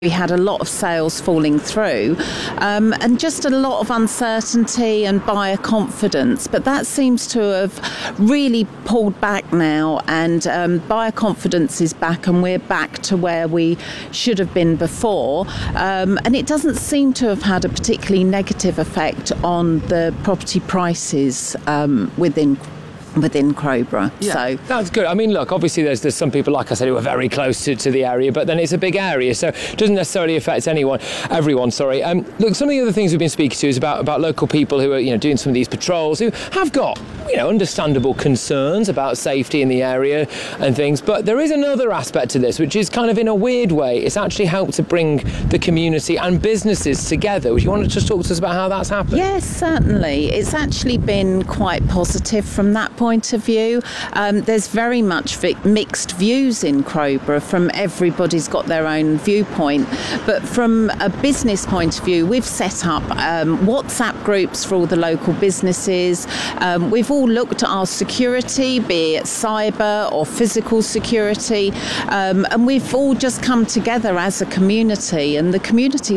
We had a lot of sales falling through and just a lot of uncertainty and buyer confidence. But that seems to have really pulled back now, and buyer confidence is back, and we're back to where we should have been before. And it doesn't seem to have had a particularly negative effect on the property prices within Crowborough. Yeah, so that's good. I mean, look, obviously there's some people, like I said, who are very close to the area, but then it's a big area, so it doesn't necessarily affect everyone. Look, some of the other things we've been speaking to is about local people who are, doing some of these patrols, who have got, understandable concerns about safety in the area and things. But there is another aspect to this, which is kind of, in a weird way, it's actually helped to bring the community and businesses together. Would you want to just talk to us about how that's happened? Yes, certainly. It's actually been quite positive from that point of view. There's very much mixed views in Crowborough. From everybody's got their own viewpoint, but from a business point of view, we've set up WhatsApp groups for all the local businesses. We've all looked at our security, be it cyber or physical security, and we've all just come together as a community, and the community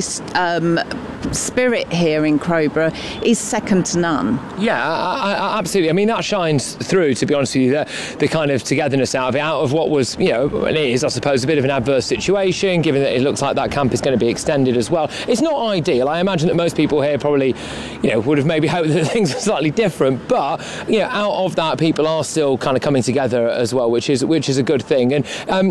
spirit here in Crowborough is second to none. Yeah, absolutely. I mean, that shines through, to be honest with you, the kind of togetherness out of what was, it is, I suppose, a bit of an adverse situation, given that it looks like that camp is going to be extended as well. It's not ideal. I imagine that most people here probably, would have maybe hoped that things were slightly different, but, out of that, people are still kind of coming together as well, which is a good thing. And,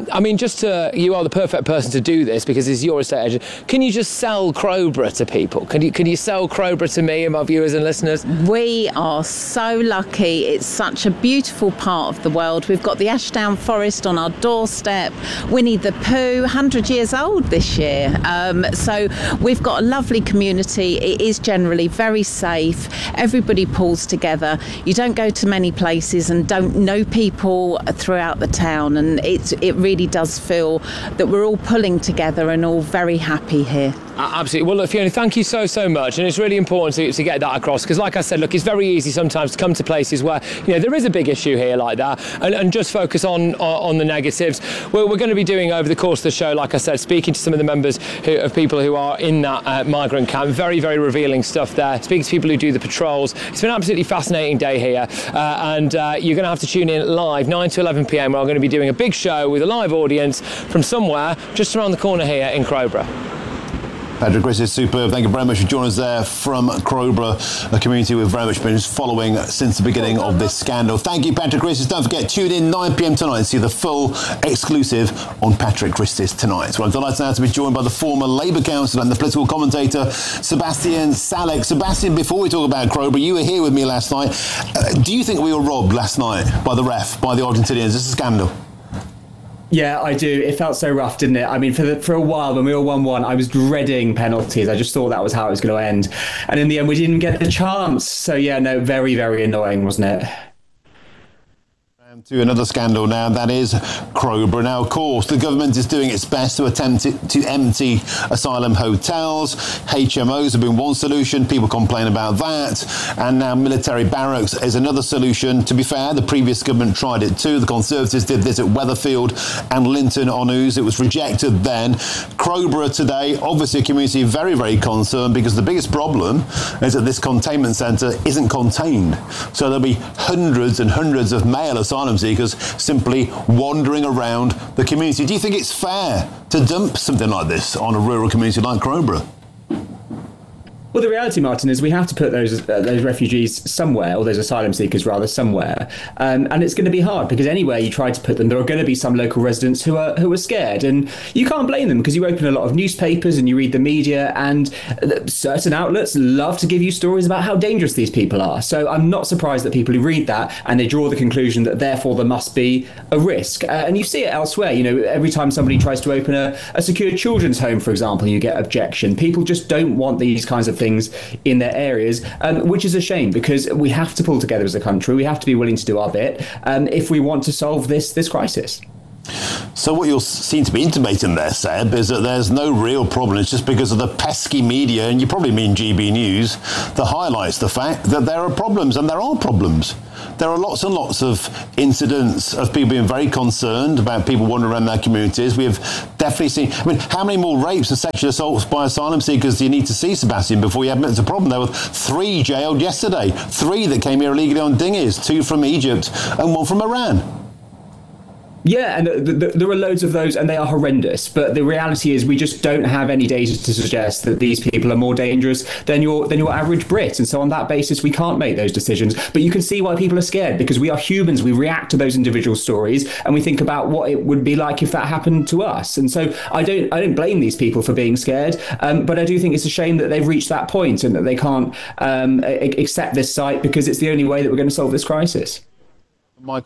you are the perfect person to do this, because it's your estate agent. Can you just sell Crowborough to people? Can you sell Crowborough to me and my viewers and listeners? We are so lucky. It's such a beautiful part of the world. We've got the Ashdown Forest on our doorstep. Winnie the Pooh, 100 years old this year. So we've got a lovely community. It is generally very safe. Everybody pulls together. You don't go to many places and don't know people throughout the town, and it really does feel that we're all pulling together and all very happy here. Absolutely. Well, look, Fiona, thank you so much, and it's really important to get that across, because, like I said, look, it's very easy sometimes to come to places where there is a big issue here like that, and just focus on the negatives. We're going to be doing, over the course of the show, like I said, speaking to some of the members of people who are in that migrant camp. Very, very revealing stuff there. Speaking to people who do the patrols. It's been an absolutely fascinating day here, and you're going to have to tune in live 9 to 11 p.m. where I'm going to be doing a big show with a live audience from somewhere just around the corner here in Crowborough. Patrick Griss is superb. Thank you very much for joining us there from Crowborough, a community we've very much been following since the beginning of this scandal. Thank you, Patrick Griss. Don't forget, tune in 9 p.m. tonight and see the full exclusive on Patrick Griss Tonight. Well, I'm delighted now to be joined by the former Labour councillor and the political commentator, Sebastian Salek. Sebastian, before we talk about Crowborough, you were here with me last night. Do you think we were robbed last night by the ref, by the Argentinians? This is a scandal. Yeah, I do. It felt so rough, didn't it? I mean, for a while when we were 1-1, I was dreading penalties. I just thought that was how it was going to end. And in the end, we didn't get the chance. So, yeah, no, very, very annoying, wasn't it? To another scandal now, that is Crowborough. Now, of course, the government is doing its best to attempt to empty asylum hotels. HMOs have been one solution. People complain about that. And now military barracks is another solution. To be fair, the previous government tried it too. The Conservatives did this at Weatherfield and Linton on Ouse. It was rejected then. Crowborough today, obviously a community very, very concerned, because the biggest problem is that this containment centre isn't contained. So there'll be hundreds and hundreds of male asylum seekers simply wandering around the community. Do you think it's fair to dump something like this on a rural community like Crowborough? Well, the reality, Martin, is we have to put those refugees somewhere, or those asylum seekers rather, somewhere, and it's going to be hard, because anywhere you try to put them, there are going to be some local residents who are scared, and you can't blame them, because you open a lot of newspapers and you read the media, and certain outlets love to give you stories about how dangerous these people are. So I'm not surprised that people who read that and they draw the conclusion that therefore there must be a risk, and you see it elsewhere. Every time somebody tries to open a secure children's home, for example, you get objection. People just don't want these kinds of things in their areas, which is a shame, because we have to pull together as a country. We have to be willing to do our bit if we want to solve this crisis. So what you seem to be intimating there, Seb, is that there's no real problem. It's just because of the pesky media, and you probably mean GB News, that highlights the fact that there are problems, and there are problems. There are lots and lots of incidents of people being very concerned about people wandering around their communities. We have definitely seen, how many more rapes and sexual assaults by asylum seekers do you need to see, Sebastian, before you admit it's a problem? There were 3 jailed yesterday, 3 that came here illegally on dinghies, 2 from Egypt and 1 from Iran. Yeah, and there are loads of those, and they are horrendous. But the reality is, we just don't have any data to suggest that these people are more dangerous than your average Brit. And so, on that basis, we can't make those decisions. But you can see why people are scared, because we are humans. We react to those individual stories, and we think about what it would be like if that happened to us. And so, I don't blame these people for being scared. But I do think it's a shame that they've reached that point and that they can't accept this site, because it's the only way that we're going to solve this crisis. Michael.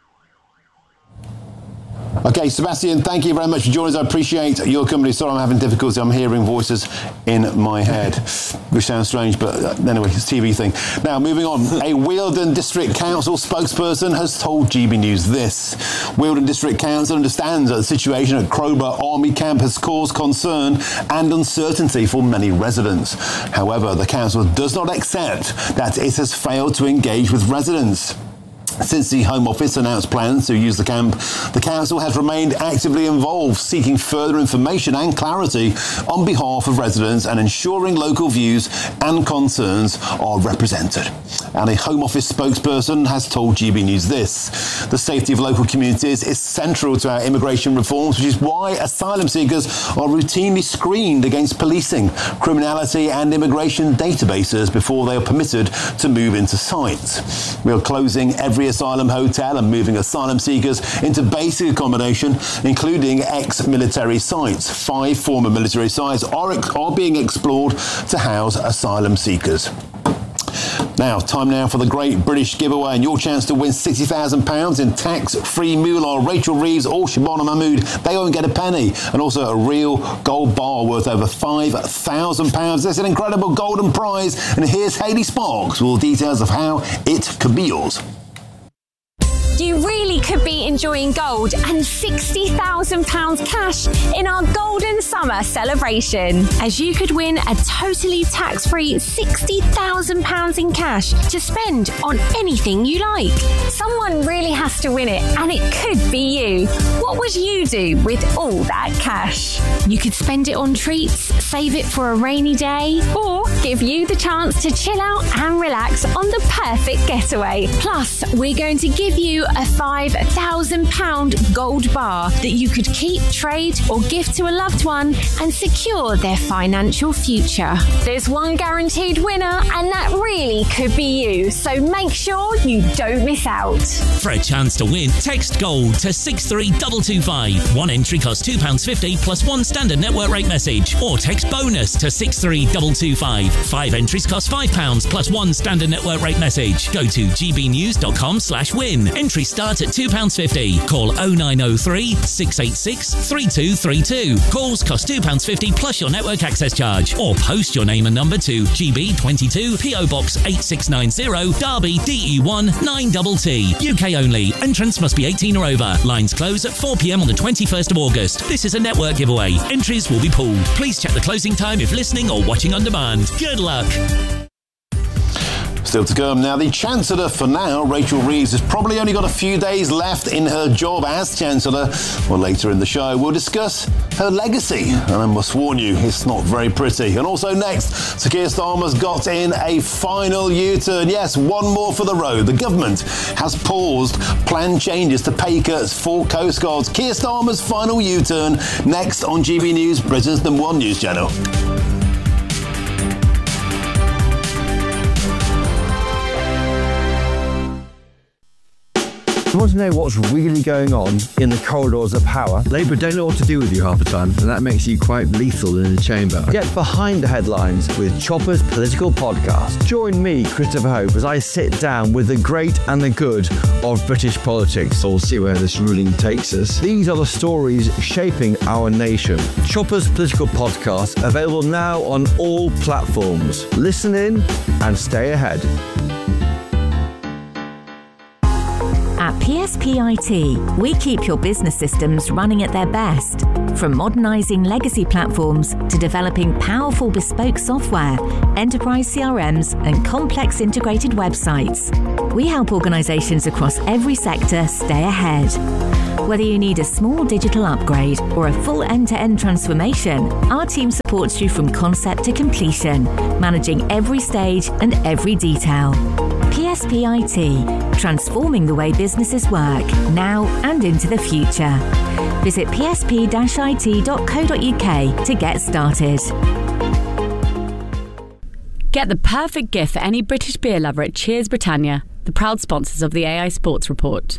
Okay, Sebastian, thank you very much for joining us. I appreciate your company. Sorry, I'm having difficulty. I'm hearing voices in my head, which sounds strange, but anyway, it's a TV thing. Now, moving on. A Wealdon District Council spokesperson has told GB News this. Wealdon District Council understands that the situation at Crowborough Army Camp has caused concern and uncertainty for many residents. However, the council does not accept that it has failed to engage with residents. Since the Home Office announced plans to use the camp, the council has remained actively involved, seeking further information and clarity on behalf of residents and ensuring local views and concerns are represented. And a Home Office spokesperson has told GB News this. The safety of local communities is central to our immigration reforms, which is why asylum seekers are routinely screened against policing, criminality and immigration databases before they are permitted to move into sites. We are closing every asylum hotel and moving asylum seekers into basic accommodation, including ex-military sites. 5 former military sites are being explored to house asylum seekers. Now, time now for the Great British Giveaway and your chance to win £60,000 in tax-free moolah. Rachel Reeves or Shabana Mahmood, they won't get a penny. And also a real gold bar worth over £5,000. That's an incredible golden prize. And here's Hayley Sparks with all details of how it could be yours. You really could be enjoying gold and £60,000 cash in our Golden Summer celebration, as you could win a totally tax-free £60,000 in cash to spend on anything you like. Someone really has to win it, and it could be you. What would you do with all that cash? You could spend it on treats, save it for a rainy day, or give you the chance to chill out and relax on the perfect getaway. Plus, we're going to give you a £5,000 gold bar that you could keep, trade or gift to a loved one and secure their financial future. There's one guaranteed winner, and that really could be you, so make sure you don't miss out. For a chance to win, text GOLD to 63225. One entry costs £2.50 plus one standard network rate message, or text BONUS to 63225. 5 entries cost £5 plus one standard network rate message. Go to gbnews.com/win. Entry start at £2.50. Call 0903 686 3232. Calls cost £2.50 plus your network access charge, or post your name and number to GB22 PO Box 8690 Derby DE1 9TT. UK only. Entrance must be 18 or over. Lines close at 4 p.m. on the 21st of August. This is a network giveaway. Entries will be pooled. Please check the closing time if listening or watching on demand. Good luck. Still to come. Now, the Chancellor for now, Rachel Reeves, has probably only got a few days left in her job as Chancellor. Well, later in the show, we'll discuss her legacy. And I must warn you, it's not very pretty. And also next, Sir Keir Starmer's got in a final U-turn. Yes, one more for the road. The government has paused planned changes to pay cuts for Coast Guards. Keir Starmer's final U-turn next on GB News, Britain's #1 news channel. You want to know what's really going on in the corridors of power? Labour don't know what to do with you half the time, and that makes you quite lethal in the chamber. Get behind the headlines with Chopper's Political Podcast. Join me, Christopher Hope, as I sit down with the great and the good of British politics. We'll see where this ruling takes us. These are the stories shaping our nation. Chopper's Political Podcast, available now on all platforms. Listen in and stay ahead. At PSP IT, we keep your business systems running at their best. From modernising legacy platforms to developing powerful bespoke software, enterprise CRMs and complex integrated websites, we help organisations across every sector stay ahead. Whether you need a small digital upgrade or a full end-to-end transformation, our team supports you from concept to completion, managing every stage and every detail. PSP IT, transforming the way businesses work now and into the future. Visit psp-it.co.uk to get started. Get the perfect gift for any British beer lover at Cheers Britannia, the proud sponsors of the AI Sports Report.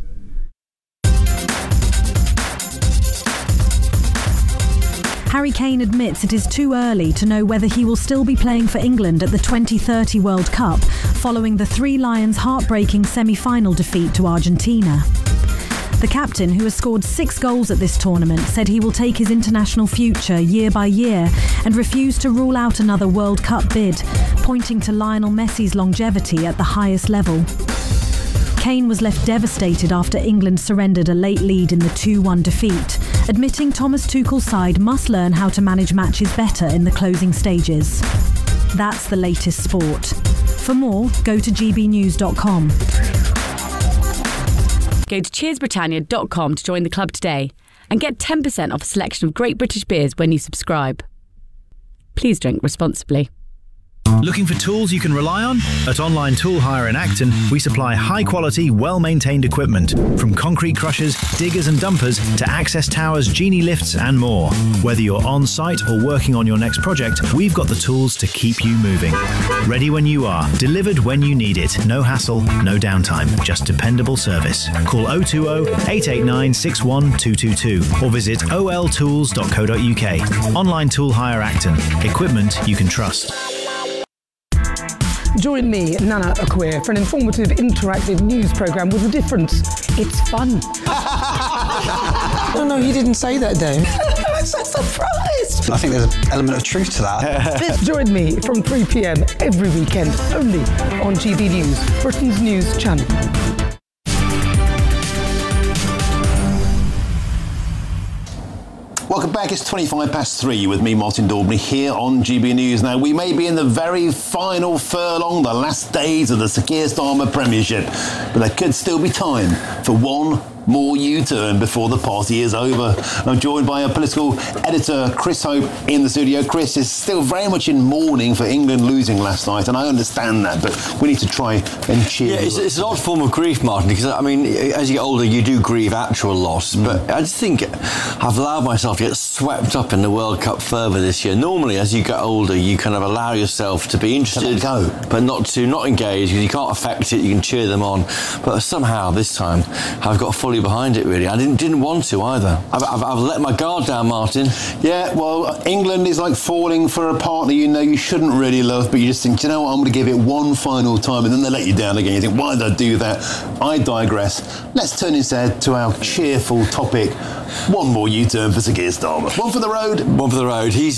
Harry Kane admits it is too early to know whether he will still be playing for England at the 2030 World Cup following the Three Lions' heartbreaking semi-final defeat to Argentina. The captain, who has scored 6 goals at this tournament, said he will take his international future year by year and refused to rule out another World Cup bid, pointing to Lionel Messi's longevity at the highest level. Kane was left devastated after England surrendered a late lead in the 2-1 defeat, admitting Thomas Tuchel's side must learn how to manage matches better in the closing stages. That's the latest sport. For more, go to gbnews.com. Go to cheersbritannia.com to join the club today and get 10% off a selection of great British beers when you subscribe. Please drink responsibly. Looking for tools you can rely on? At Online Tool Hire in Acton, we supply high-quality, well-maintained equipment, from concrete crushers, diggers and dumpers to access towers, genie lifts and more. Whether you're on-site or working on your next project, we've got the tools to keep you moving. Ready when you are, delivered when you need it. No hassle, no downtime, just dependable service. Call 020-889-61222 or visit oltools.co.uk. Online Tool Hire Acton. Equipment you can trust. Join me, Nana Akweer, for an informative, interactive news programme with a difference. It's fun. No, he didn't say that, Dave. I'm so surprised. I think there's an element of truth to that. Join me from 3 p.m. every weekend, only on GB News, Britain's news channel. Welcome back. It's 3 with me, Martin Daubney, here on GB News. Now, we may be in the very final furlong, the last days of the Sir Keir Starmer Premiership, but there could still be time for one more U-turn before the party is over. I'm joined by our political editor, Chris Hope, in the studio. Chris is still very much in mourning for England losing last night, and I understand that, but we need to try and cheer. Yeah, it's an odd form of grief, Martin, because, I mean, as you get older, you do grieve actual loss, but I just think I've allowed myself to get swept up in the World Cup fervour this year. Normally, as you get older, you kind of allow yourself to be interested, but not engage, because you can't affect it, you can cheer them on, but somehow this time I've got fully behind it, really. I didn't want to either. I've let my guard down, Martin. Yeah, well, England is like falling for a partner you know you shouldn't really love, but you just think, do you know what, I'm going to give it one final time, and then they let you down again. You think, why did I do that? I digress. Let's turn instead to our cheerful topic. One more U-turn for Sir Keir Starmer. One for the road. One for the road. He's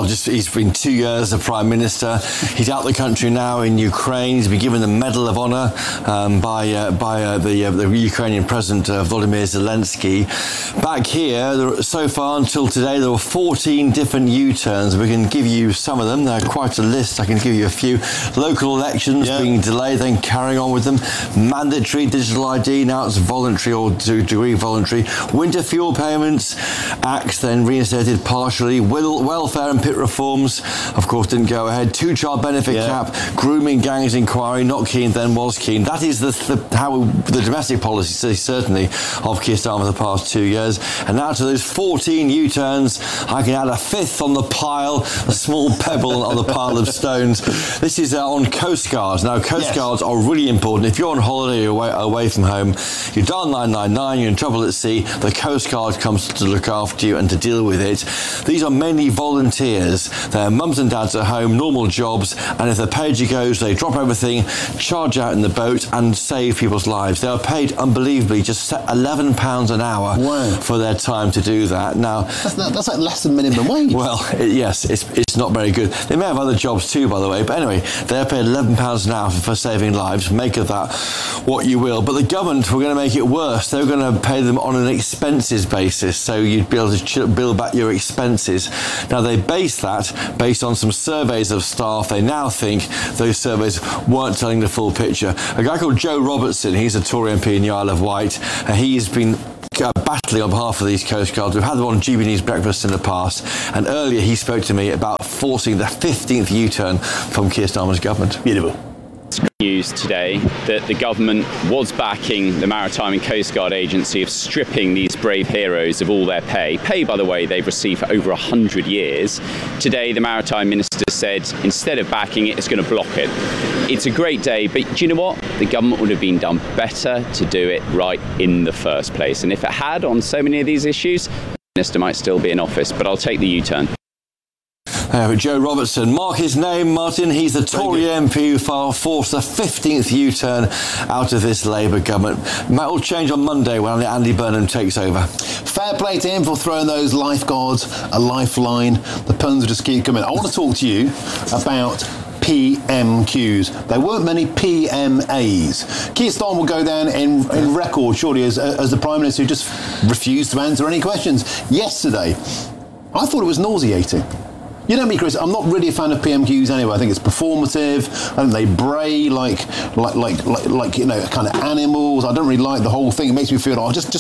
been 2 years as Prime Minister. He's out the country now in Ukraine. He's been given the Medal of Honor by the Ukrainian President Volodymyr Zelensky. Back here, so far until today, there were 14 different U-turns. We can give you some of them. They're quite a list. I can give you a few. Local elections being delayed, then carrying on with them. Mandatory digital ID, now it's voluntary or to a degree voluntary. Winter fuel payments, acts then reinstated partially. Welfare and pit reforms, of course, didn't go ahead. 2-child benefit cap, grooming gangs inquiry, not keen then was keen. That is how the domestic policy, certainly, of Keir Starmer the past 2 years. And now to those 14 U-turns, I can add a fifth on the pile, a small pebble on the pile of stones. This is on Coast Guards. Now, Coast Guards are really important. If you're on holiday away from home, you dial 999, you're in trouble at sea, the Coast Guard Guard comes to look after you and to deal with it. These are mainly volunteers. They're mums and dads at home, normal jobs, and if the pay-as-you-goes, they drop everything, charge out in the boat and save people's lives. They are paid unbelievably just £11 an hour for their time to do that. Now that's like less than minimum wage. Well, yes, it's not very good. They may have other jobs too, by the way, but anyway, they're paid £11 an hour for saving lives. Make of that what you will. But the government were going to make it worse. They were going to pay them on an expenses basis, so you'd be able to bill back your expenses. Now, they based that based on some surveys of staff. They now think those surveys weren't telling the full picture. A guy called Joe Robertson, he's a Tory MP in the Isle of Wight. He's been battling on behalf of these Coast Guards. We've had them on GB News Breakfast in the past, and earlier he spoke to me about forcing the 15th U-turn from Keir Starmer's government. Beautiful. News today that the government was backing the Maritime and Coast Guard Agency of stripping these brave heroes of all their pay. Pay, by the way, they've received for over 100 years. Today, the Maritime Minister said instead of backing it, it's going to block it. It's a great day, but do you know what? The government would have been done better to do it right in the first place. And if it had on so many of these issues, the Minister might still be in office, but I'll take the U-turn. Joe Robertson, mark his name, Martin. He's the Tory MP who forced the 15th U-turn out of this Labour government. Might all change on Monday when Andy Burnham takes over. Fair play to him for throwing those lifeguards a lifeline. The puns just keep coming. I want to talk to you about PMQs. There weren't many PMAs. Keir Starmer will go down in record, surely, as the Prime Minister who just refused to answer any questions. Yesterday, I thought it was nauseating. You know me, Chris, I'm not really a fan of PMQs anyway. I think it's performative. I think they bray like you know, kind of animals. I don't really like the whole thing. It makes me feel,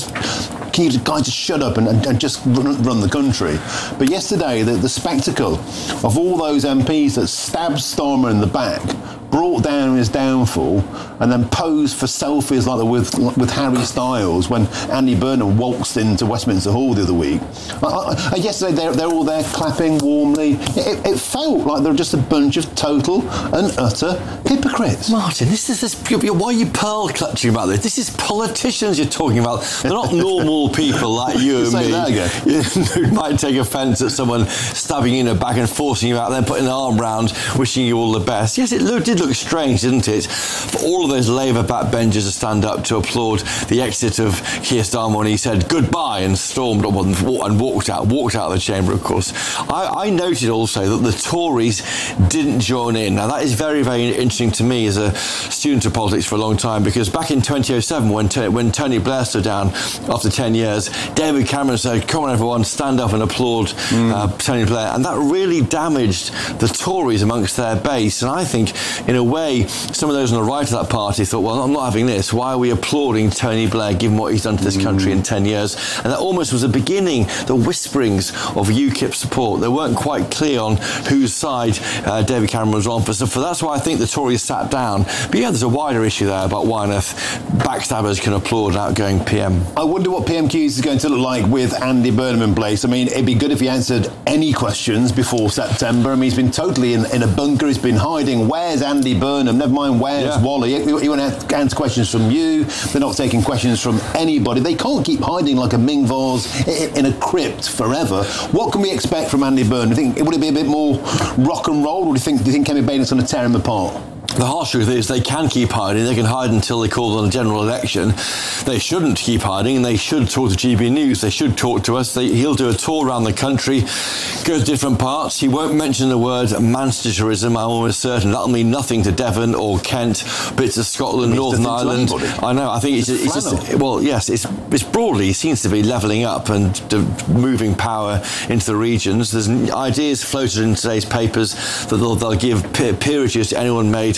can you guys just shut up and just run the country? But yesterday, the spectacle of all those MPs that stabbed Starmer in the back, brought down his downfall, and then posed for selfies like with Harry Styles when Andy Burnham waltzed into Westminster Hall the other week. Yesterday, they're all there clapping warmly. It felt like they're just a bunch of total and utter hypocrites. Martin, why are you pearl clutching about this? This is politicians you're talking about. They're not normal people like you and me who might take offence at someone stabbing you in the back and forcing you out, then putting an arm round, wishing you all the best. Yes, it did look strange, didn't it? For all of those Labour backbenchers to stand up to applaud the exit of Keir Starmer when he said goodbye and stormed up and walked out of the chamber, of course. I noted also that the Tories didn't join in. Now, that is very, very interesting to me as a student of politics for a long time, because back in 2007, when Tony Blair stood down after 10 years, David Cameron said, come on, everyone, stand up and applaud Tony Blair. And that really damaged the Tories amongst their base. And I think, in a way, some of those on the right of that party thought, well, I'm not having this. Why are we applauding Tony Blair, given what he's done to this country in 10 years? And that almost was the beginning, the whisperings of UKIP support. They weren't quite clear on whose side David Cameron was on. So that's why I think the Tories sat down. But yeah, there's a wider issue there about why on earth backstabbers can applaud an outgoing PM. I wonder what PMQs is going to look like with Andy Burnham in place. I mean, it'd be good if he answered any questions before September. I mean, he's been totally in a bunker. He's been hiding. Where's Andy Burnham? Never mind where's Wally. He won't answer questions from you. They're not taking questions from anybody. They can't keep hiding like a Ming vase in a crypt forever. What can we expect from Andy Burnham? Would it be a bit more rock and roll, or do you think Kemi Bain's going to tear him apart? The harsh truth is they can keep hiding. They can hide until they call on a general election. They shouldn't keep hiding, and they should talk to GB News. They should talk to us. He'll do a tour around the country, go to different parts. He won't mention the word Manchesterism, I'm almost certain. That'll mean nothing to Devon or Kent, bits of Scotland, Northern Ireland. I know, I think it's just, well, yes, it's broadly, he seems to be levelling up and moving power into the regions. There's ideas floated in today's papers that they'll give peerages to anyone made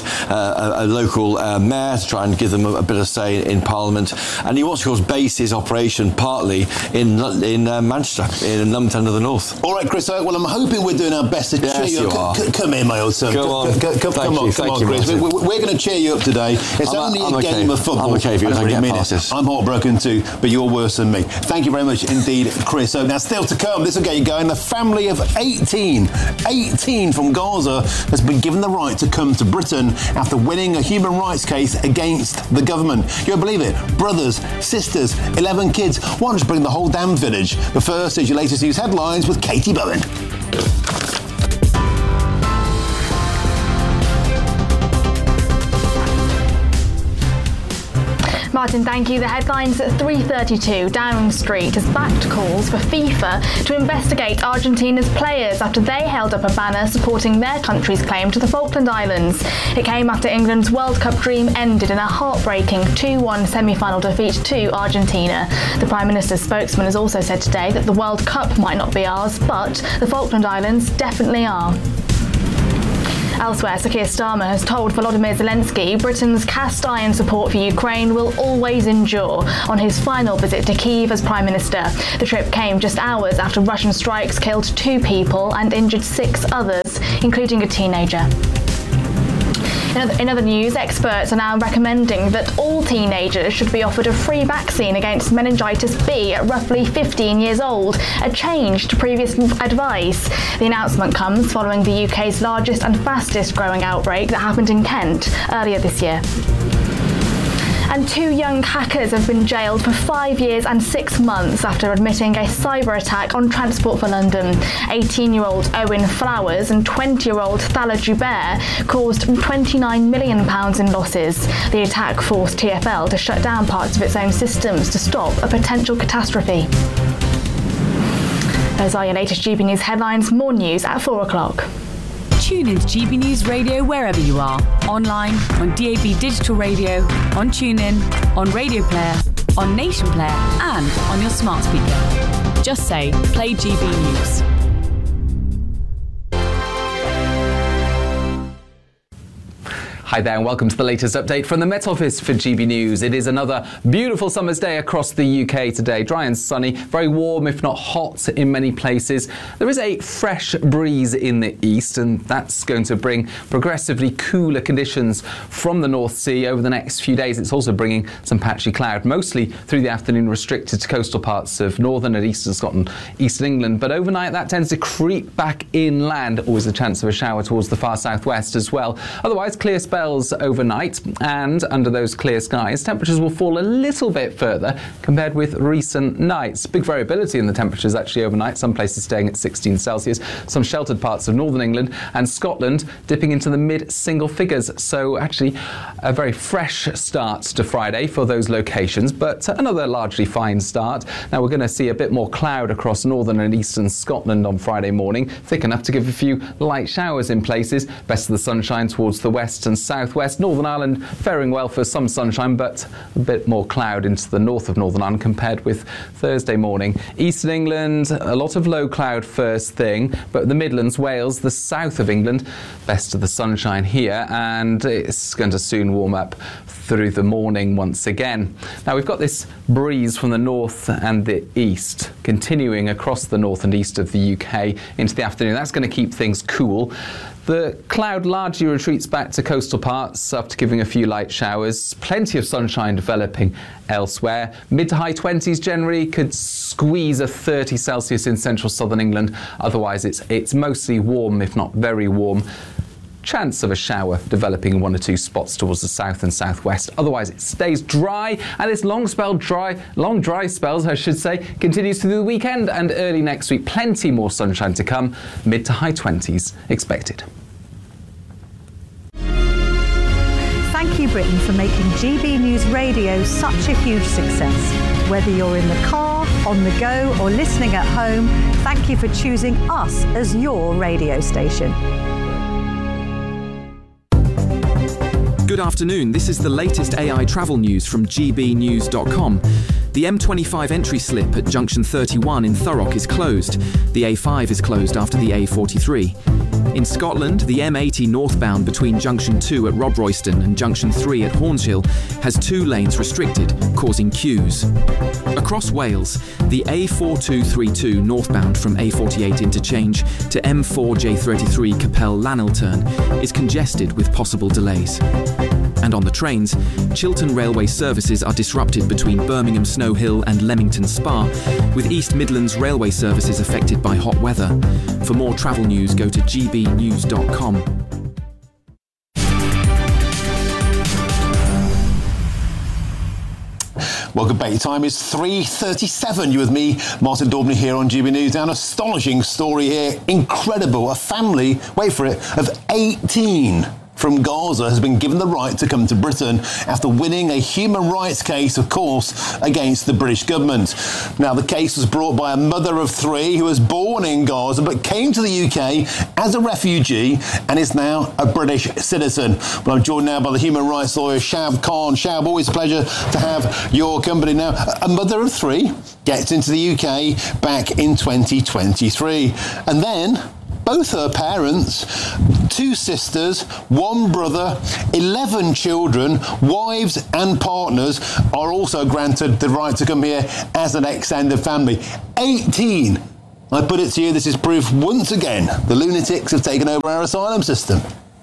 a local mayor to try and give them a bit of say in Parliament. And he wants to, of course, base his operation partly in Manchester, in Lumton of the North. All right, Chris, well, I'm hoping we're doing our best to cheer you up. Come here, my old son. Come on, Chris. We're going to cheer you up today. It's only a game of football. I'm okay if you don't get past this. I'm heartbroken too, but you're worse than me. Thank you very much indeed, Chris. So now, still to come, this will get you going. The family of 18 from Gaza has been given the right to come to Britain prison after winning a human rights case against the government. You'll believe it. Brothers, sisters, 11 kids. Why not just bring the whole damn village? But first is your latest news headlines with Katie Bowen. Martin, thank you. The headlines at 3:32. Downing Street has backed calls for FIFA to investigate Argentina's players after they held up a banner supporting their country's claim to the Falkland Islands. It came after England's World Cup dream ended in a heartbreaking 2-1 semi-final defeat to Argentina. The Prime Minister's spokesman has also said today that the World Cup might not be ours, but the Falkland Islands definitely are. Elsewhere, Sir Keir Starmer has told Volodymyr Zelensky Britain's cast iron support for Ukraine will always endure on his final visit to Kyiv as Prime Minister. The trip came just hours after Russian strikes killed 2 people and injured 6 others, including a teenager. In other news, experts are now recommending that all teenagers should be offered a free vaccine against meningitis B at roughly 15 years old, a change to previous advice. The announcement comes following the UK's largest and fastest growing outbreak that happened in Kent earlier this year. And 2 young hackers have been jailed for 5 years and 6 months after admitting a cyber attack on Transport for London. 18-year-old Owen Flowers and 20-year-old Thala Joubert caused £29 million in losses. The attack forced TfL to shut down parts of its own systems to stop a potential catastrophe. Those are your latest GB News headlines. More news at 4 o'clock. Tune into GB News Radio wherever you are. Online, on DAB Digital Radio, on TuneIn, on Radio Player, on Nation Player, and on your smart speaker. Just say, play GB News. Hi there and welcome to the latest update from the Met Office for GB News. It is another beautiful summer's day across the UK today. Dry and sunny, very warm if not hot in many places. There is a fresh breeze in the east and that's going to bring progressively cooler conditions from the North Sea over the next few days. It's also bringing some patchy cloud, mostly through the afternoon restricted to coastal parts of northern and eastern Scotland, eastern England. But overnight that tends to creep back inland, always a chance of a shower towards the far southwest as well. Otherwise clear spells overnight, and under those clear skies temperatures will fall a little bit further compared with recent nights. Big variability in the temperatures actually overnight, some places staying at 16 Celsius, some sheltered parts of northern England and Scotland dipping into the mid-single figures. So actually a very fresh start to Friday for those locations, but another largely fine start. Now we're going to see a bit more cloud across northern and eastern Scotland on Friday morning, thick enough to give a few light showers in places. Best of the sunshine towards the west and southwest. Northern Ireland faring well for some sunshine, but a bit more cloud into the north of Northern Ireland compared with Thursday morning. Eastern England, a lot of low cloud first thing, but the Midlands, Wales, the south of England, best of the sunshine here, and it's going to soon warm up through the morning once again. Now we've got this breeze from the north and the east continuing across the north and east of the UK into the afternoon. That's going to keep things cool. The cloud largely retreats back to coastal parts after giving a few light showers. Plenty of sunshine developing elsewhere. Mid to high 20s generally, could squeeze a 30 Celsius in central southern England. Otherwise it's mostly warm, if not very warm. Chance of a shower developing in 1 or 2 spots towards the south and southwest. Otherwise it stays dry, and its long dry spells I should say, continues through the weekend and early next week. Plenty more sunshine to come, mid to high 20s expected. Thank you, Britain, for making GB News Radio such a huge success. Whether you're in the car, on the go or listening at home, thank you for choosing us as your radio station. Good afternoon, this is the latest AI travel news from gbnews.com. The M25 entry slip at junction 31 in Thurrock is closed. The A5 is closed after the A43. In Scotland, the M80 northbound between junction 2 at Rodroyston and junction 3 at Hornshill has 2 lanes restricted, causing queues. Across Wales, the A4232 northbound from A48 interchange to M4J33 Capel Lanilturn is congested with possible delays. And on the trains, Chiltern Railway services are disrupted between Birmingham Snow Hill and Leamington Spa, with East Midlands Railway services affected by hot weather. For more travel news, go to gbnews.com. Welcome back. Your time is 3:37. You with me, Martin Daubney, here on GB News. Now, an astonishing story here. Incredible. A family, wait for it, of 18 from Gaza has been given the right to come to Britain after winning a human rights case, of course, against the British government. Now, the case was brought by a mother of 3 who was born in Gaza but came to the UK as a refugee and is now a British citizen. Well, I'm joined now by the human rights lawyer Shab Khan. Shab, always a pleasure to have your company. Now, a mother of 3 gets into the UK back in 2023, and then both her parents, 2 sisters, 1 brother, 11 children, wives and partners are also granted the right to come here as an extended family. 18. I put it to you, this is proof once again the lunatics have taken over our asylum system.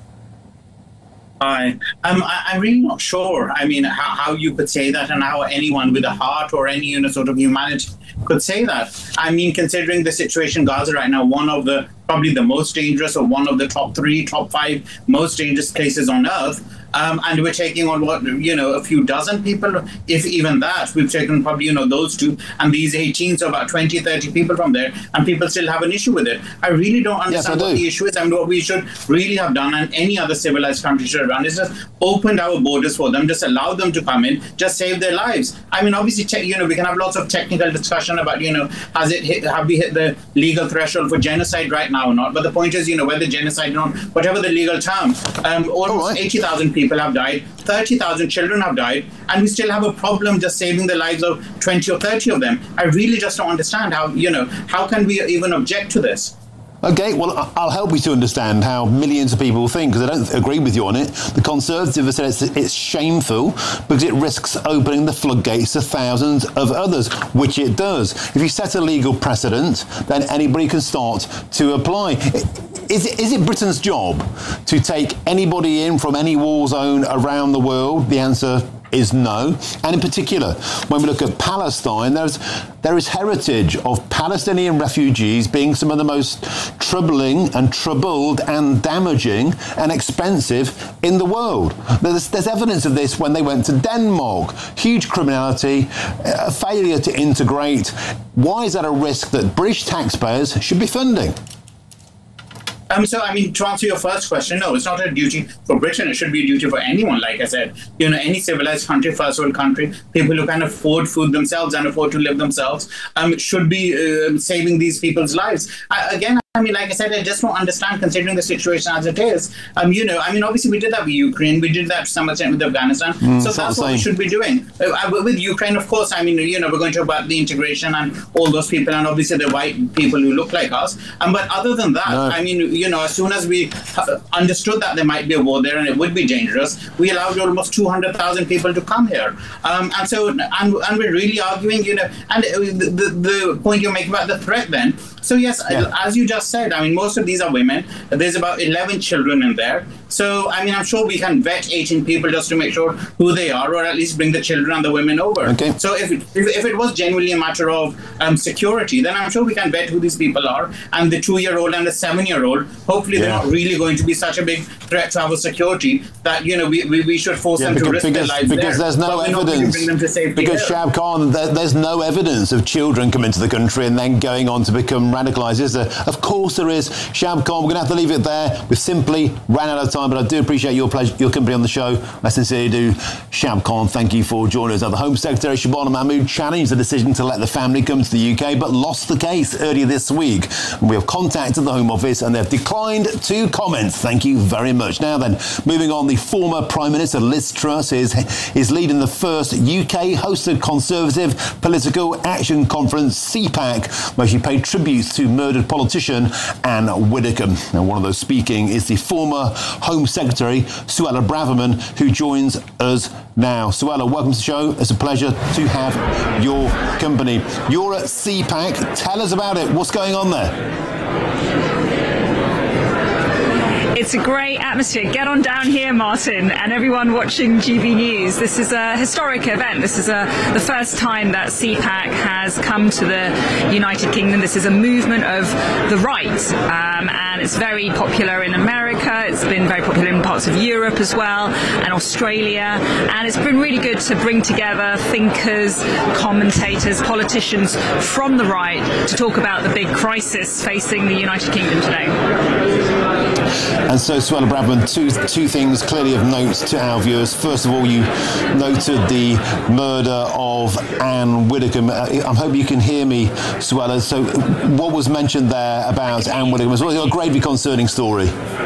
I'm really not sure. I mean, how you could say that, and how anyone with a heart or any sort of humanity could say that. I mean, considering the situation in Gaza right now, one of the probably the most dangerous, or one of the top 3, top 5 most dangerous places on earth. And we're taking on a few dozen people, if even that. We've taken probably, those 2 and these 18, so about 20, 30 people from there, and people still have an issue with it. I really don't understand what the issue is. I mean, what we should really have done, and any other civilized country should have done, is just opened our borders for them, just allow them to come in, just save their lives. I mean, obviously, we can have lots of technical discussion about, have we hit the legal threshold for genocide right now or not? But the point is, whether genocide or not, whatever the legal term, almost 80,000 people have died, 30,000 children have died, and we still have a problem just saving the lives of 20 or 30 of them. I really just don't understand how can we even object to this? OK, well, I'll help you to understand how millions of people think, because I don't agree with you on it. The Conservatives have said it's shameful because it risks opening the floodgates to thousands of others, which it does. If you set a legal precedent, then anybody can start to apply. Is it Britain's job to take anybody in from any war zone around the world? The answer is no. And in particular, when we look at Palestine, there is heritage of Palestinian refugees being some of the most troubling and troubled and damaging and expensive in the world. There's evidence of this when they went to Denmark. Huge criminality, a failure to integrate. Why is that a risk that British taxpayers should be funding? So, I mean, to answer your first question, no, it's not a duty for Britain. It should be a duty for anyone, like I said. Any civilized country, first world country, people who can afford food themselves and afford to live themselves should be saving these people's lives. I mean, like I said, I just don't understand, considering the situation as it is. Obviously we did that with Ukraine. We did that to some extent with Afghanistan. So that's what we should be doing. With Ukraine, of course, I mean, we're going to talk about the integration and all those people, and obviously the white people who look like us. But other than that, I mean, as soon as we understood that there might be a war there and it would be dangerous, we allowed almost 200,000 people to come here. And we're really arguing, and the point you're making about the threat then. So yes, as you just said, I mean, most of these are women. There's about 11 children in there. So, I mean, I'm sure we can vet 18 people just to make sure who they are, or at least bring the children and the women over. Okay. So if it was genuinely a matter of security, then I'm sure we can vet who these people are. And the 2-year-old and the 7-year-old, hopefully they're not really going to be such a big threat to our security that, we should force them to risk their lives because there's no evidence. Because Shab Khan, there's no evidence of children coming to the country and then going on to become radicalised, is there? Of course there is. Shab Khan, we're going to have to leave it there. We've simply ran out of time, but I do appreciate your company on the show. I sincerely do. Shab Khan, thank you for joining us. Now, the Home Secretary, Shabana Mahmood, challenged the decision to let the family come to the UK, but lost the case earlier this week. We have contacted the Home Office and they've declined to comment. Thank you very much. Now then, moving on, the former Prime Minister Liz Truss is leading the first UK-hosted Conservative Political Action Conference, CPAC, where she paid tribute to murdered politician Anne Widdecombe. Now, one of those speaking is the former Home Secretary, Suella Braverman, who joins us now. Suella, welcome to the show. It's a pleasure to have your company. You're at CPAC. Tell us about it. What's going on there? It's It's a great atmosphere. Get on down here, Martin, and everyone watching GB News. This is a historic event. This is the first time that CPAC has come to the United Kingdom. This is a movement of the right, and it's very popular in America. It's been very popular in parts of Europe as well, and Australia. And it's been really good to bring together thinkers, commentators, politicians from the right to talk about the big crisis facing the United Kingdom today. And so, Suella Braverman, two things clearly of note to our viewers. First of all, you noted the murder of Anne Widdecombe. I hope you can hear me, Suella. So what was mentioned there about Anne Widdecombe as well? A gravely concerning story.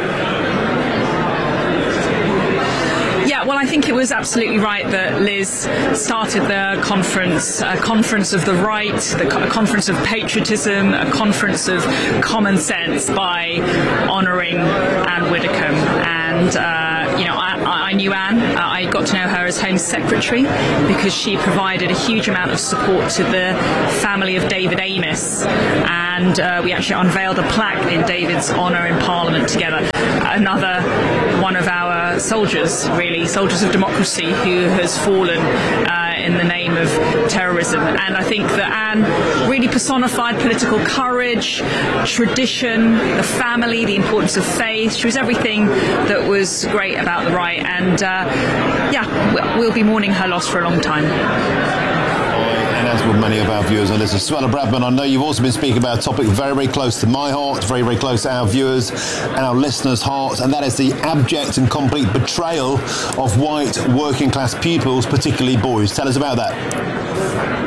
Well, I think it was absolutely right that Liz started the conference, a conference of the right, a conference of patriotism, a conference of common sense by honouring Anne Widdecombe. And, I knew Anne. I got to know her as Home Secretary because she provided a huge amount of support to the family of David Amess. And we actually unveiled a plaque in David's honour in Parliament together. Another one of our soldiers, really, soldiers of democracy, who has fallen in the name of terrorism. And I think that Anne really personified political courage, tradition, the family, the importance of faith. She was everything that was great about the right. And we'll be mourning her loss for a long time. And as will many of our viewers and listeners. Suella Braverman, I know you've also been speaking about a topic very, very close to my heart, very, very close to our viewers and our listeners' hearts, and that is the abject and complete betrayal of white working class pupils, particularly boys. Tell us about that.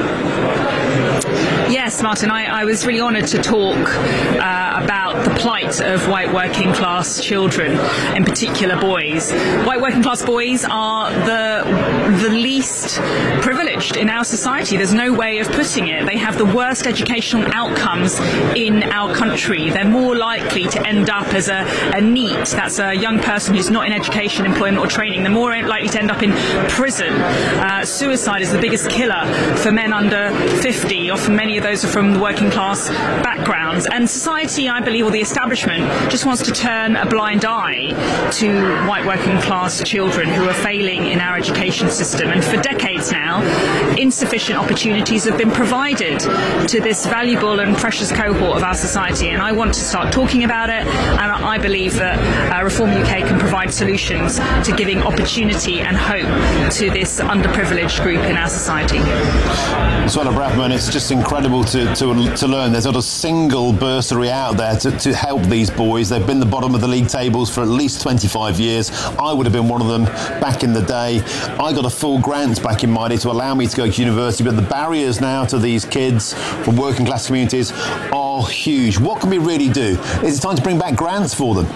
Yes, Martin, I was really honoured to talk about the plight of white working class children, in particular boys. White working class boys are the least privileged in our society. There's no way of putting it. They have the worst educational outcomes in our country. They're more likely to end up as a NEET, that's a young person who's not in education, employment or training. They're more likely to end up in prison. Suicide is the biggest killer for men under 50. Often many of those are from the working class backgrounds. And society, I believe, or the establishment, just wants to turn a blind eye to white working class children who are failing in our education system. And for decades now, insufficient opportunities have been provided to this valuable and precious cohort of our society. And I want to start talking about it, and I believe that Reform UK can provide solutions to giving opportunity and hope to this underprivileged group in our society. Suella Braverman, it's just incredible to learn there's not a single bursary out there to help these boys. They've been the bottom of the league tables for at least 25 years. I would have been one of them back in the day. I got a full grant back in my day to allow me to go to university, but the barriers now to these kids from working class communities are huge. What can we really do? Is it time to bring back grants for them?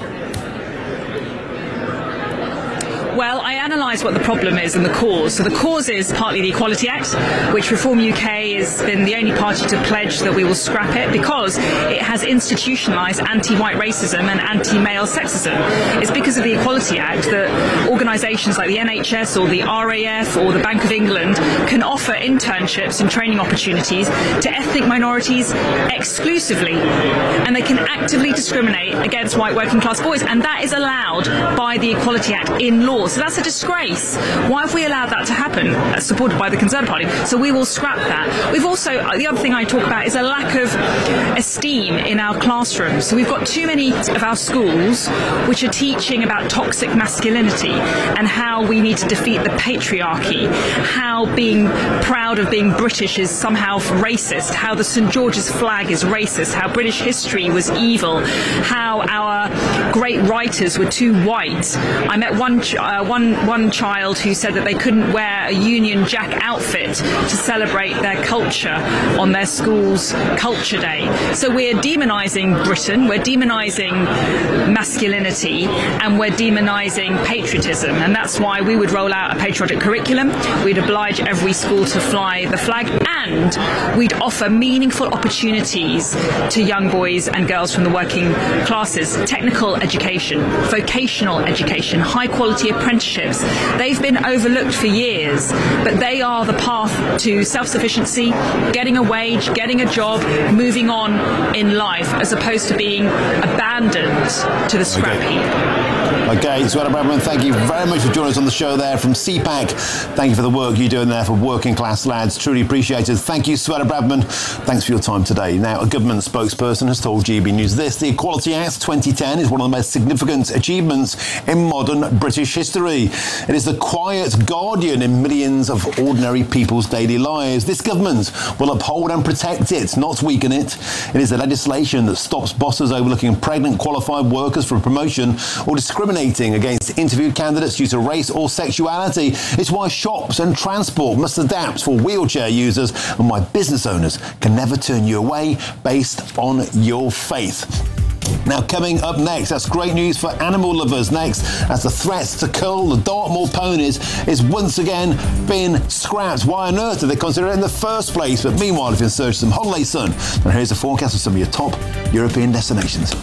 Well, I analysed what the problem is and the cause. So the cause is partly the Equality Act, which Reform UK has been the only party to pledge that we will scrap it because it has institutionalised anti-white racism and anti-male sexism. It's because of the Equality Act that organisations like the NHS or the RAF or the Bank of England can offer internships and training opportunities to ethnic minorities exclusively. And they can actively discriminate against white working class boys. And that is allowed by the Equality Act in law. So that's a disgrace. Why have we allowed that to happen? Supported by the Conservative Party. So we will scrap that. We've also, the other thing I talk about is a lack of esteem in our classrooms. So we've got too many of our schools which are teaching about toxic masculinity and how we need to defeat the patriarchy, how being proud of being British is somehow racist, how the St George's flag is racist, how British history was evil, how our great writers were too white. I met one child who said that they couldn't wear a Union Jack outfit to celebrate their culture on their school's Culture Day. So we're demonising Britain, we're demonising masculinity, and we're demonising patriotism. And that's why we would roll out a patriotic curriculum. We'd oblige every school to fly the flag, and we'd offer meaningful opportunities to young boys and girls from the working classes, technical education, vocational education, high quality apprenticeships. They've been overlooked for years, but they are the path to self-sufficiency, getting a wage, getting a job, moving on in life, as opposed to being abandoned to the scrap heap. Okay, Suella Braverman, thank you very much for joining us on the show there from CPAC. Thank you for the work you're doing there for working class lads. Truly appreciated. Thank you, Suella Braverman. Thanks for your time today. Now, a government spokesperson has told GB News this: the Equality Act 2010 is one of the most significant achievements in modern British history. It is the quiet guardian in millions of ordinary people's daily lives. This government will uphold and protect it, not weaken it. It is the legislation that stops bosses overlooking pregnant qualified workers for promotion or discriminating against interviewed candidates due to race or sexuality. It's why shops and transport must adapt for wheelchair users, and why business owners can never turn you away based on your faith. Now, coming up next, that's great news for animal lovers. Next, as the threat to cull the Dartmoor ponies is once again being scrapped. Why on earth did they consider it in the first place? But meanwhile, if you're in search of some holiday sun, and here's a forecast of some of your top European destinations.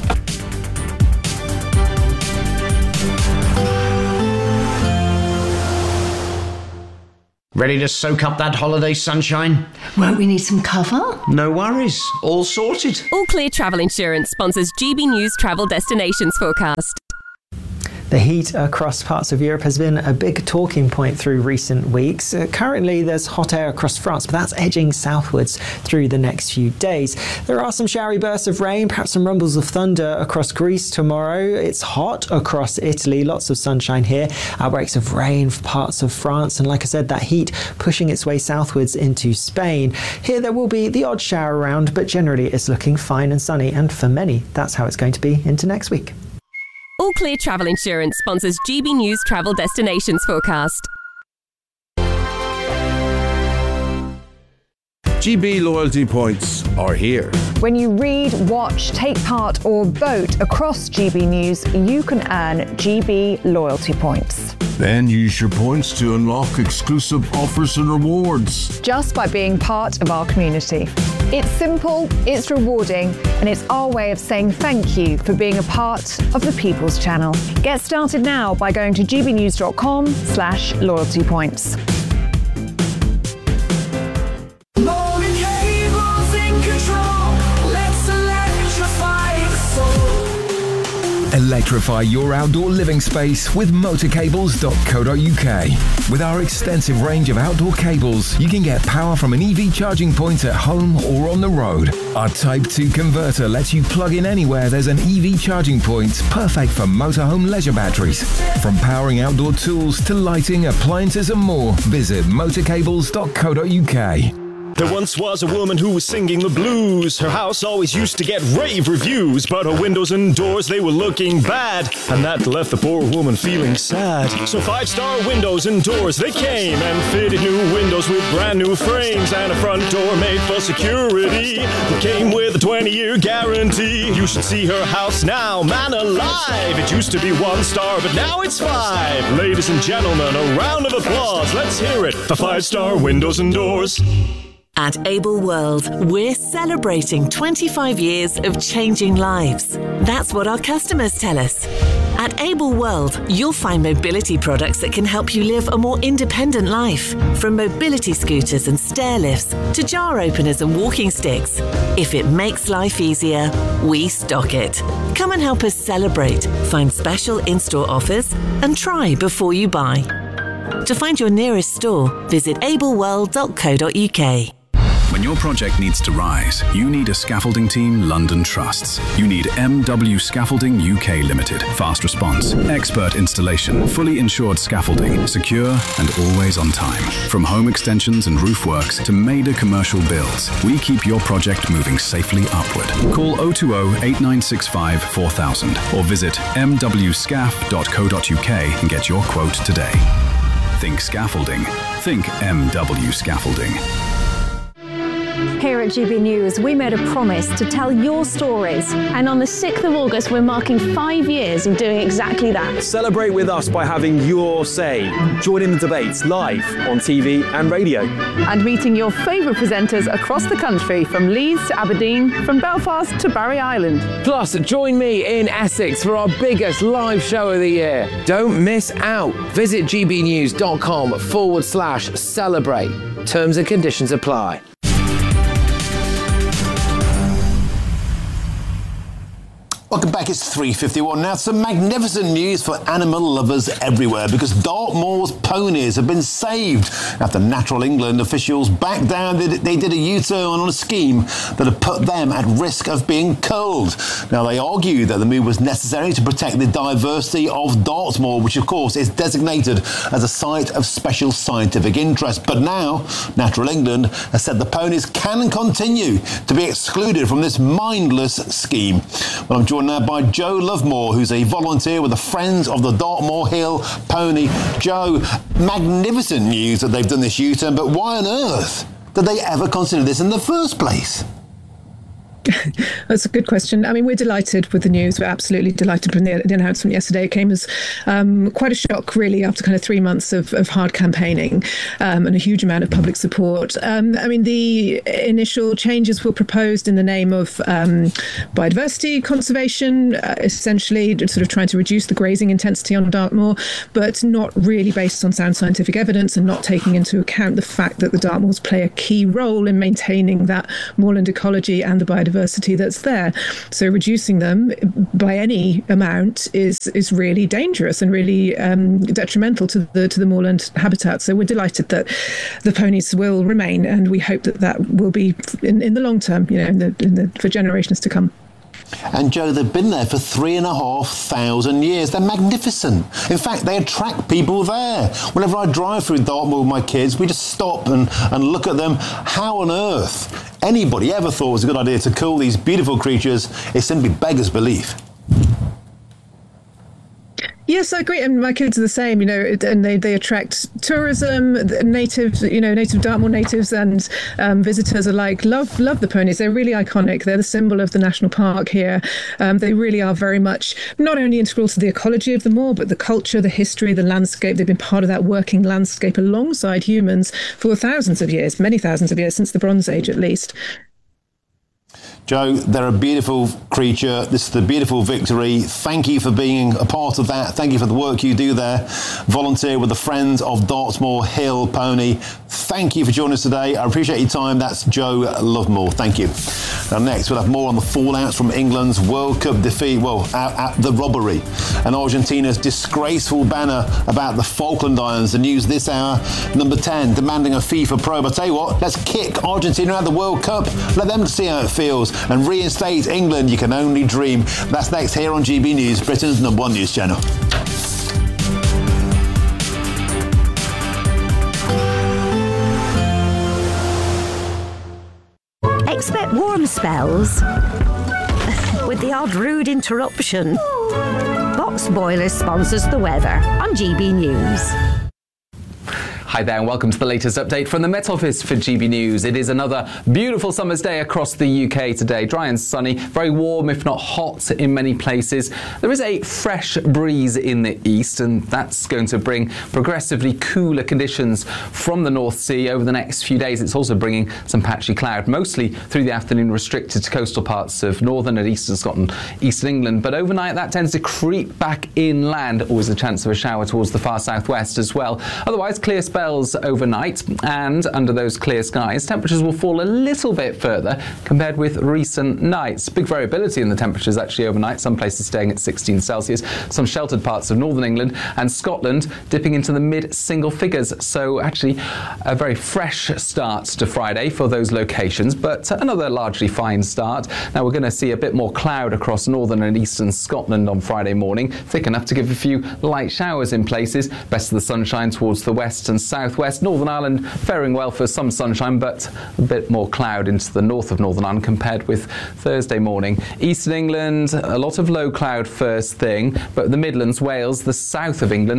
Ready to soak up that holiday sunshine? Won't we need some cover? No worries. All sorted. All Clear Travel Insurance sponsors GB News Travel Destinations Forecast. The heat across parts of Europe has been a big talking point through recent weeks. Currently, there's hot air across France, but that's edging southwards through the next few days. There are some showery bursts of rain, perhaps some rumbles of thunder across Greece tomorrow. It's hot across Italy, lots of sunshine here. Outbreaks of rain for parts of France, and like I said, that heat pushing its way southwards into Spain. Here there will be the odd shower around, but generally it's looking fine and sunny, and for many, that's how it's going to be into next week. All Clear Travel Insurance sponsors GB News Travel Destinations Forecast. GB loyalty points are here. When you read, watch, take part or vote across GB News, you can earn GB loyalty points. Then use your points to unlock exclusive offers and rewards. Just by being part of our community. It's simple, it's rewarding, and it's our way of saying thank you for being a part of the People's Channel. Get started now by going to gbnews.com/loyalty points. Electrify your outdoor living space with motorcables.co.uk. With our extensive range of outdoor cables, you can get power from an EV charging point at home or on the road. Our Type 2 converter lets you plug in anywhere there's an EV charging point, perfect for motorhome leisure batteries. From powering outdoor tools to lighting, appliances and more, visit motorcables.co.uk. There once was a woman who was singing the blues. Her house always used to get rave reviews, but her windows and doors, they were looking bad, and that left the poor woman feeling sad. So 5-star windows and doors, they came and fitted new windows with brand new frames and a front door made for security that came with a 20-year guarantee. You should see her house now, man alive. It used to be 1 star, but now it's 5. Ladies and gentlemen, a round of applause. Let's hear it for 5-star windows and doors. At Able World, we're celebrating 25 years of changing lives. That's what our customers tell us. At Able World, you'll find mobility products that can help you live a more independent life. From mobility scooters and stair lifts to jar openers and walking sticks. If it makes life easier, we stock it. Come and help us celebrate, find special in-store offers, and try before you buy. To find your nearest store, visit ableworld.co.uk. When your project needs to rise, you need a scaffolding team London trusts. You need MW Scaffolding UK Limited. Fast response, expert installation, fully insured scaffolding, secure and always on time. From home extensions and roof works to major commercial builds, we keep your project moving safely upward. Call 020 8965 4000 or visit mwscaf.co.uk and get your quote today. Think scaffolding. Think MW Scaffolding. Here at GB News, we made a promise to tell your stories. And on the 6th of August, we're marking 5 years of doing exactly that. Celebrate with us by having your say. Join in the debates live on TV and radio. And meeting your favourite presenters across the country, from Leeds to Aberdeen, from Belfast to Barry Island. Plus, join me in Essex for our biggest live show of the year. Don't miss out. Visit gbnews.com/celebrate. Terms and conditions apply. Welcome back, it's 3:51 now. Some magnificent news for animal lovers everywhere, because Dartmoor's ponies have been saved after Natural England officials backed down. They did a U-turn on a scheme that had put them at risk of being culled. Now, they argue that the move was necessary to protect the diversity of Dartmoor, which of course is designated as a site of special scientific interest. But now, Natural England has said the ponies can continue to be excluded from this mindless scheme. Well, I'm joined now by Joe Lovemore, who's a volunteer with the Friends of the Dartmoor Hill Pony. Joe, magnificent news that they've done this U-turn, but why on earth did they ever consider this in the first place? That's a good question. I mean, we're delighted with the news. We're absolutely delighted with the announcement yesterday. It came as quite a shock, really, after kind of 3 months of hard campaigning and a huge amount of public support. I mean, the initial changes were proposed in the name of biodiversity conservation, essentially sort of trying to reduce the grazing intensity on Dartmoor, but not really based on sound scientific evidence and not taking into account the fact that the Dartmoors play a key role in maintaining that moorland ecology and the biodiversity that's there. So reducing them by any amount is really dangerous and really detrimental to the moorland habitat. So we're delighted that the ponies will remain, and we hope that will be in the long term, for generations to come. And Joe, they've been there for 3,500 years. They're magnificent. In fact, they attract people there. Whenever I drive through Dartmoor with my kids, we just stop and look at them. How on earth anybody ever thought it was a good idea to cull these beautiful creatures? It simply beggars belief. Yes, I agree, and my kids are the same. And they attract tourism. Native Dartmoor natives and visitors alike love the ponies. They're really iconic. They're the symbol of the national park here. They really are very much not only integral to the ecology of the moor, but the culture, the history, the landscape. They've been part of that working landscape alongside humans for thousands of years, many thousands of years, since the Bronze Age at least. Joe, they're a beautiful creature. This is the beautiful victory. Thank you for being a part of that. Thank you for the work you do there. Volunteer with the Friends of Dartmoor Hill Pony. Thank you for joining us today. I appreciate your time. That's Joe Lovemore. Thank you. Now, next, we'll have more on the fallouts from England's World Cup defeat, at the robbery, and Argentina's disgraceful banner about the Falkland Islands. The news this hour, number 10, demanding a FIFA probe. I tell you what, let's kick Argentina out of the World Cup. Let them see how it feels and reinstate England. You can only dream. That's next here on GB News, Britain's #1 news channel. Expect warm spells with the odd rude interruption. Box Boilers sponsors the weather on GB News. Hi there and welcome to the latest update from the Met Office for GB News. It is another beautiful summer's day across the UK today. Dry and sunny, very warm if not hot in many places. There is a fresh breeze in the east, and that's going to bring progressively cooler conditions from the North Sea over the next few days. It's also bringing some patchy cloud, mostly through the afternoon, restricted to coastal parts of northern and eastern Scotland, eastern England. But overnight that tends to creep back inland, always a chance of a shower towards the far southwest as well. Otherwise, clear spells overnight, and under those clear skies, temperatures will fall a little bit further compared with recent nights. Big variability in the temperatures actually overnight, some places staying at 16 Celsius, some sheltered parts of northern England and Scotland dipping into the mid-single figures. So actually a very fresh start to Friday for those locations, but another largely fine start. Now we're going to see a bit more cloud across northern and eastern Scotland on Friday morning, thick enough to give a few light showers in places. Best of the sunshine towards the west and southwest. Northern Ireland faring well for some sunshine, but a bit more cloud into the north of Northern Ireland compared with Thursday morning. Eastern England, a lot of low cloud first thing, but the Midlands, Wales, the south of England,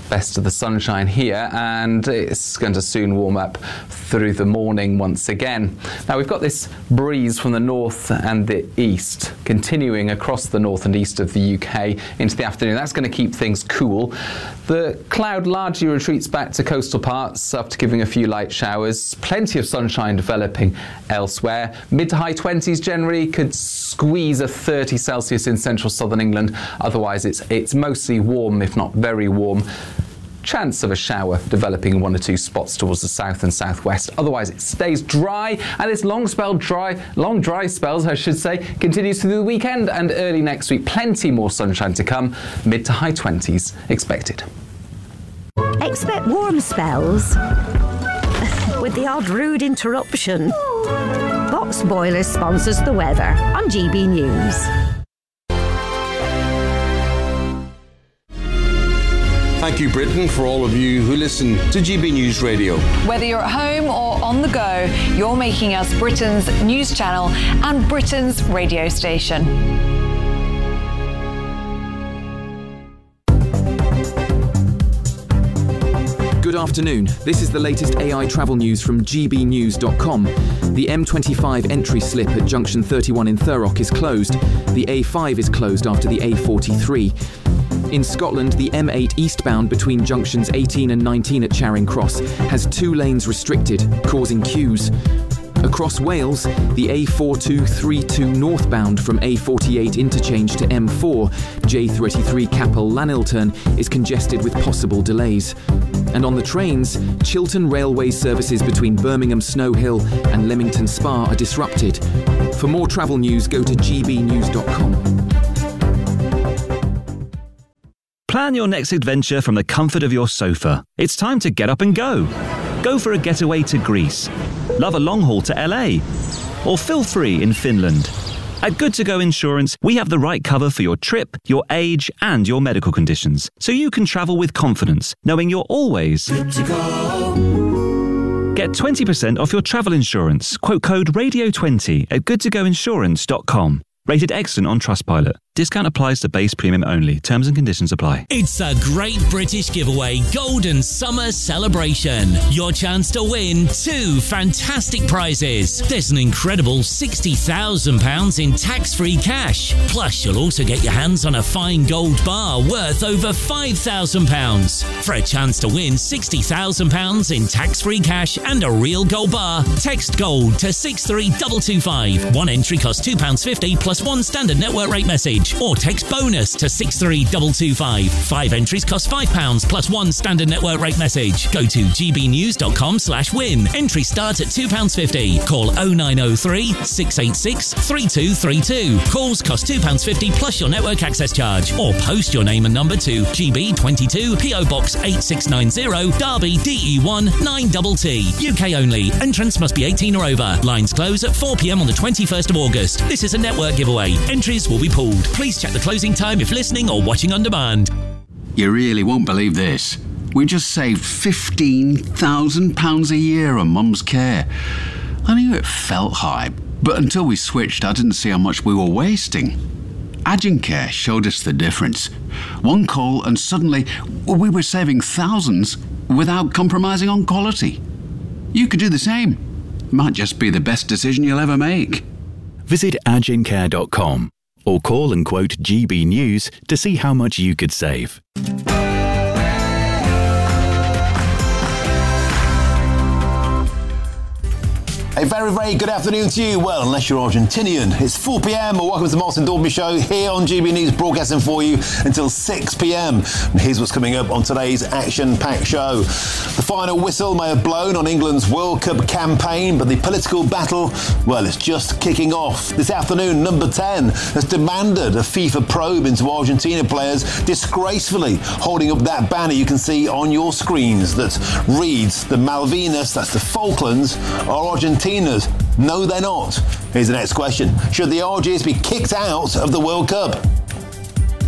best of the sunshine here, and it's going to soon warm up through the morning once again. Now we've got this breeze from the north and the east continuing across the north and east of the UK into the afternoon. That's going to keep things cool. The cloud largely retreats back to coastal parts after giving a few light showers. Plenty of sunshine developing elsewhere. Mid to high 20s generally, could squeeze a 30 Celsius in central southern England. Otherwise it's mostly warm, if not very warm. Chance of a shower developing in 1 or 2 spots towards the south and southwest. Otherwise it stays dry, and this long dry spells, I should say, continues through the weekend and early next week. Plenty more sunshine to come. Mid to high 20s expected. Expect warm spells with the odd rude interruption. Box Boilers sponsors the weather on GB News. Thank you, Britain, for all of you who listen to GB News Radio. Whether you're at home or on the go, you're making us Britain's news channel and Britain's radio station. Good afternoon. This is the latest AI travel news from gbnews.com. The M25 entry slip at junction 31 in Thurrock is closed. The A5 is closed after the A43. In Scotland, the M8 eastbound between junctions 18 and 19 at Charing Cross has 2 lanes restricted, causing queues. Across Wales, the A4232 northbound from A48 interchange to M4, J33 Capel Lanilturn, is congested with possible delays. And on the trains, Chiltern Railway services between Birmingham Snow Hill and Leamington Spa are disrupted. For more travel news, go to gbnews.com. Plan your next adventure from the comfort of your sofa. It's time to get up and go. Go for a getaway to Greece. Love a long haul to LA. Or feel free in Finland. At Good To Go Insurance, we have the right cover for your trip, your age, and your medical conditions, so you can travel with confidence, knowing you're always good to go. Get 20% off your travel insurance. Quote code RADIO20 at goodtogoinsurance.com. Rated excellent on Trustpilot. Discount applies to base premium only. Terms and conditions apply. It's a great British giveaway Golden Summer Celebration. Your chance to win 2 fantastic prizes. There's an incredible £60,000 in tax-free cash. Plus, you'll also get your hands on a fine gold bar worth over £5,000. For a chance to win £60,000 in tax-free cash and a real gold bar, text GOLD to 63225. One entry costs £2.50 plus 1 standard network rate message. Or text BONUS to 63225. 5 entries cost £5 plus 1 standard network rate message. Go to gbnews.com/win. Entry starts at £2.50. Call 0903 686 3232. Calls cost £2.50 plus your network access charge. Or post your name and number to GB22 PO Box 8690 Derby DE1 9TT. UK only. Entrance must be 18 or over. Lines close at 4 p.m. on the 21st of August. This is a network giveaway. Entries will be pulled. Please check the closing time if listening or watching on demand. You really won't believe this. We just saved £15,000 a year on Mum's care. I knew it felt high, but until we switched, I didn't see how much we were wasting. Agencare showed us the difference. One call and suddenly we were saving thousands without compromising on quality. You could do the same. Might just be the best decision you'll ever make. Visit agencare.com or call and quote GB News to see how much you could save. A very, very good afternoon to you. Well, unless you're Argentinian. It's 4 p.m. Welcome to the Martin Dalby Show here on GB News, broadcasting for you until 6 p.m. And here's what's coming up on today's action-packed show. The final whistle may have blown on England's World Cup campaign, but the political battle, well, it's just kicking off. This afternoon, Number 10 has demanded a FIFA probe into Argentina players disgracefully holding up that banner you can see on your screens that reads the Malvinas, that's the Falklands, are Argentina's. No, they're not. Here's the next question. Should the RGs be kicked out of the World Cup?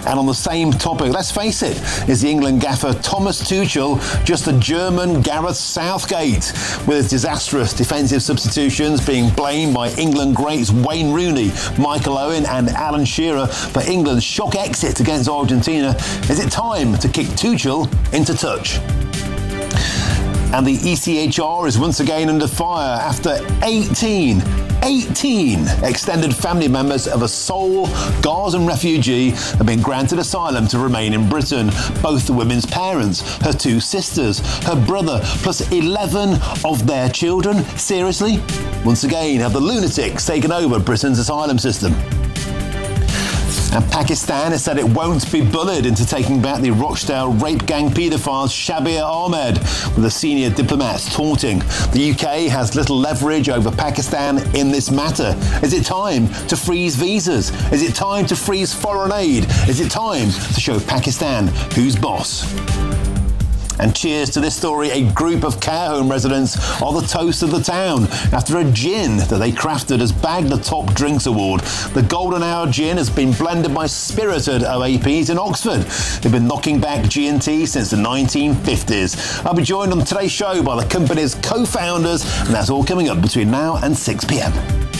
And on the same topic, let's face it, is the England gaffer Thomas Tuchel just the German Gareth Southgate, with his disastrous defensive substitutions being blamed by England greats Wayne Rooney, Michael Owen and Alan Shearer for England's shock exit against Argentina? Is it time to kick Tuchel into touch? And the ECHR is once again under fire after 18 extended family members of a sole Gazan refugee have been granted asylum to remain in Britain. Both the women's parents, her 2 sisters, her brother, plus 11 of their children. Seriously? Once again, have the lunatics taken over Britain's asylum system? And Pakistan has said it won't be bullied into taking back the Rochdale rape gang paedophile Shabir Ahmed, with the senior diplomats taunting. The UK has little leverage over Pakistan in this matter. Is it time to freeze visas? Is it time to freeze foreign aid? Is it time to show Pakistan who's boss? And cheers to this story, a group of care home residents are the toast of the town after a gin that they crafted has bagged the top drinks award. The Golden Hour gin has been blended by spirited OAPs in Oxford. They've been knocking back G&T since the 1950s. I'll be joined on today's show by the company's co-founders, and that's all coming up between now and 6 p.m.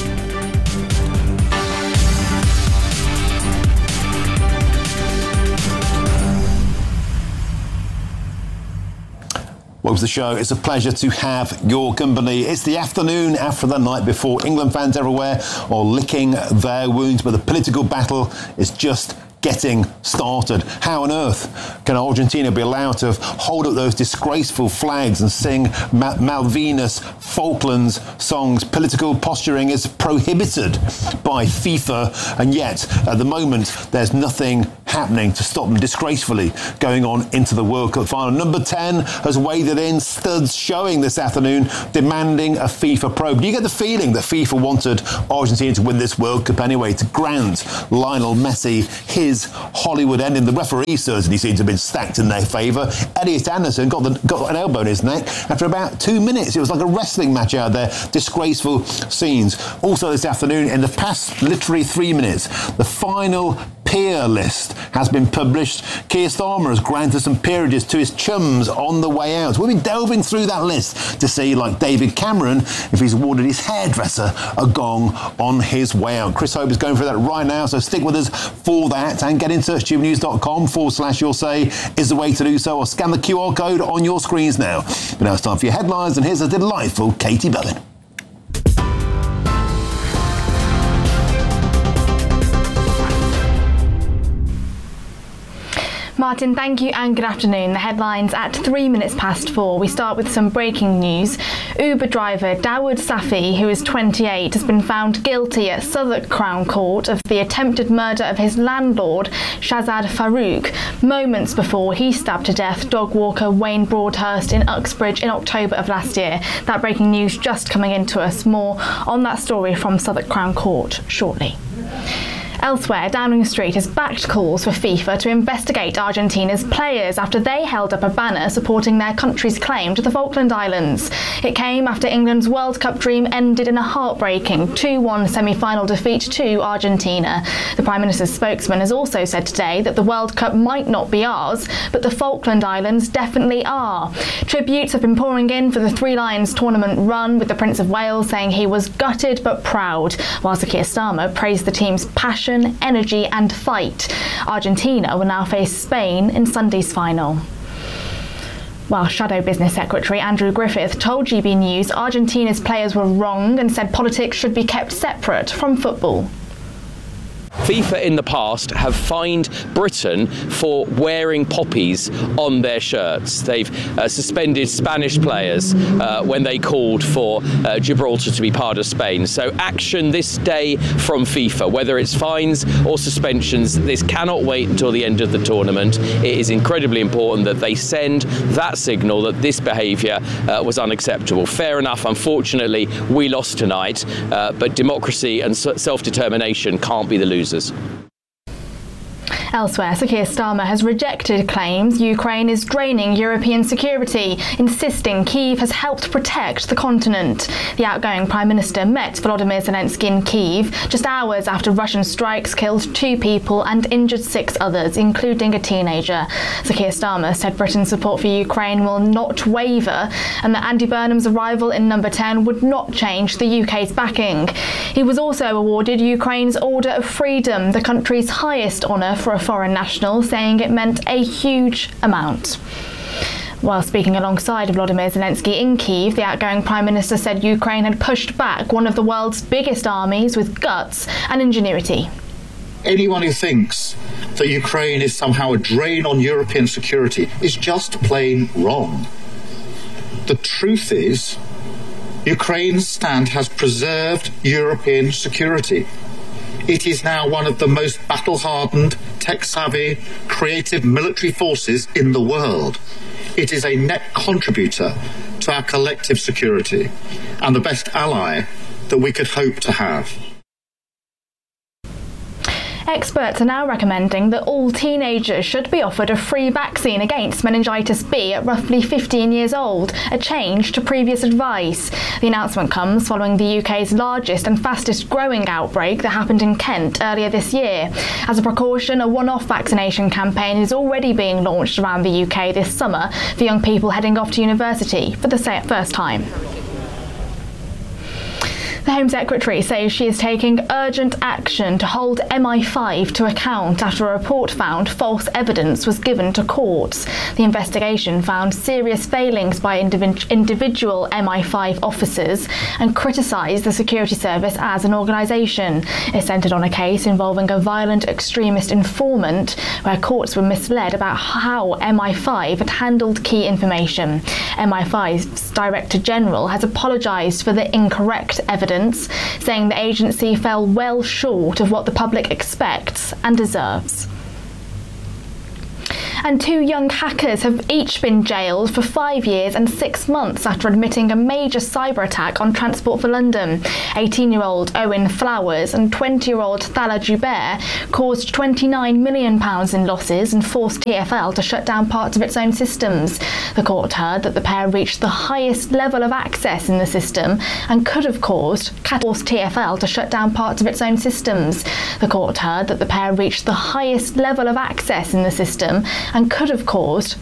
Welcome to the show. It's a pleasure to have your company. It's the afternoon after the night before. England fans everywhere are licking their wounds, but the political battle is just getting started. How on earth can Argentina be allowed to hold up those disgraceful flags and sing Malvinas, Falklands songs? Political posturing is prohibited by FIFA, and yet at the moment there's nothing happening to stop them disgracefully going on into the World Cup final. Number 10 has waded in, studs showing this afternoon, demanding a FIFA probe. Do you get the feeling that FIFA wanted Argentina to win this World Cup anyway, to grant Lionel Messi his Hollywood ending? The referee certainly seems to have been stacked in their favour. Elliot Anderson got an elbow in his neck after about 2 minutes. It was like a wrestling match out there. Disgraceful scenes. Also this afternoon, in the past literally 3 minutes, the final peer list has been published. Keir Starmer has granted some peerages to his chums on the way out. We'll be delving through that list to see, like David Cameron, if he's awarded his hairdresser a gong on his way out. Chris Hope is going through that right now, so stick with us for that and get in touch. GBnews.com/your say is the way to do so, or scan the QR code on your screens now. But now it's time for your headlines, and here's a delightful Katie Bowen. Martin, thank you and good afternoon. The headlines at 3 minutes past 4. We start with some breaking news. Uber driver Dawood Safi, who is 28, has been found guilty at Southwark Crown Court of the attempted murder of his landlord, Shahzad Farouk, moments before he stabbed to death dog walker Wayne Broadhurst in Uxbridge in October of last year. That breaking news just coming into us. More on that story from Southwark Crown Court shortly. Elsewhere, Downing Street has backed calls for FIFA to investigate Argentina's players after they held up a banner supporting their country's claim to the Falkland Islands. It came after England's World Cup dream ended in a heartbreaking 2-1 semi-final defeat to Argentina. The Prime Minister's spokesman has also said today that the World Cup might not be ours, but the Falkland Islands definitely are. Tributes have been pouring in for the Three Lions tournament run, with the Prince of Wales saying he was gutted but proud, whilst Keir Starmer praised the team's passion, energy and fight. Argentina will now face Spain in Sunday's final. While Shadow Business Secretary Andrew Griffith told GB News Argentina's players were wrong and said politics should be kept separate from football. FIFA in the past have fined Britain for wearing poppies on their shirts. They've suspended Spanish players when they called for Gibraltar to be part of Spain. So action this day from FIFA, whether it's fines or suspensions. This cannot wait until the end of the tournament. It is incredibly important that they send that signal that this behaviour was unacceptable. Fair enough, unfortunately, we lost tonight, but democracy and self-determination can't be the losers. Elsewhere, Sir Keir Starmer has rejected claims Ukraine is draining European security, insisting Kyiv has helped protect the continent. The outgoing Prime Minister met Volodymyr Zelensky in Kyiv just hours after Russian strikes killed 2 people and injured 6 others, including a teenager. Sir Keir Starmer said Britain's support for Ukraine will not waver and that Andy Burnham's arrival in number 10 would not change the UK's backing. He was also awarded Ukraine's Order of Freedom, the country's highest honour for a foreign national, saying it meant a huge amount. While speaking alongside Volodymyr Zelensky in Kyiv, the outgoing Prime Minister said Ukraine had pushed back one of the world's biggest armies with guts and ingenuity. Anyone who thinks that Ukraine is somehow a drain on European security is just plain wrong. The truth is, Ukraine's stand has preserved European security. It is now one of the most battle-hardened, tech-savvy, creative military forces in the world. It is a net contributor to our collective security and the best ally that we could hope to have. Experts are now recommending that all teenagers should be offered a free vaccine against meningitis B at roughly 15 years old, a change to previous advice. The announcement comes following the UK's largest and fastest growing outbreak that happened in Kent earlier this year. As a precaution, a one-off vaccination campaign is already being launched around the UK this summer for young people heading off to university for the first time. The Home Secretary says she is taking urgent action to hold MI5 to account after a report found false evidence was given to courts. The investigation found serious failings by individual MI5 officers and criticised the security service as an organisation. It centred on a case involving a violent extremist informant where courts were misled about how MI5 had handled key information. MI5's Director General has apologised for the incorrect evidence, saying the agency fell well short of what the public expects and deserves. And 2 young hackers have each been jailed for 5 years and 6 months after admitting a major cyber attack on Transport for London. 18-year-old Owen Flowers and 20-year-old Thala Joubert caused £29 million in losses and forced TfL to shut down parts of its own systems. The court heard that the pair reached the highest level of access in the system and could have forced TfL to shut down parts of its own systems. The court heard that the pair reached the highest level of access in the system and could have caused